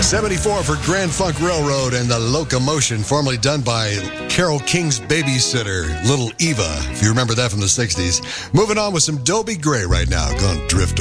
74 for Grand Funk Railroad and the Locomotion, formerly done by Carole King's babysitter, Little Eva, if you remember that from the 60s. Moving on with some Dobie Gray right now. Going to drift